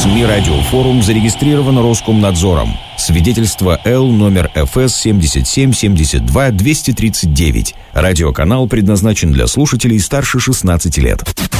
СМИ «Радиофорум» зарегистрирован Роскомнадзором. Свидетельство Л номер ФС 77 72 239. Радиоканал предназначен для слушателей старше 16 лет.